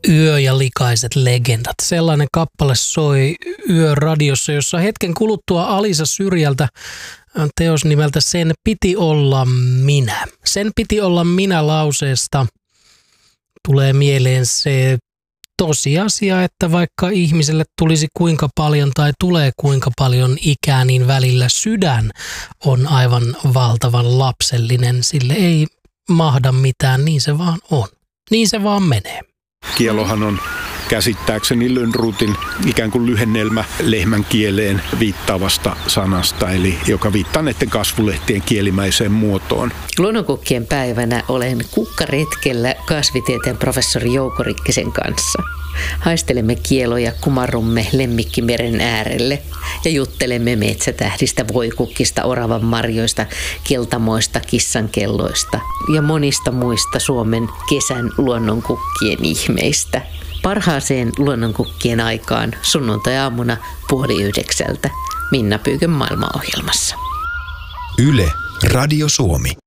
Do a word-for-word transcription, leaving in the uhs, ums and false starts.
Yö ja likaiset legendat. Sellainen kappale soi Yöradiossa, jossa hetken kuluttua Alisa Syrjältä teos nimeltä Sen piti olla minä. Sen piti olla minä lauseesta tulee mieleen se tosiasia, että vaikka ihmiselle tulisi kuinka paljon tai tulee kuinka paljon ikää, niin välillä sydän on aivan valtavan lapsellinen. Sille ei mahda mitään, niin se vaan on. Niin se vaan menee. Kielohan on käsittääkseni Lönnrotin ikään kuin lyhennelmä lehmän kieleen viittaavasta sanasta, eli joka viittaa näiden kasvulehtien kielimäiseen muotoon. Luonnonkukkien päivänä olen kukkaretkellä kasvitieteen professori Jouko Rikkisen kanssa. Haistelemme kieloja, kumarrumme Lemmikkimeren äärelle ja juttelemme metsätähdistä, voikukkista, oravan marjoista, keltamoista, kissankelloista ja monista muista Suomen kesän luonnonkukkien ihmeistä. Parhaaseen luonnonkukkien aikaan sunnuntai-aamuna puoli yhdeksältä Minna Pyykön maailmaohjelmassa. Yle, Radio Suomi.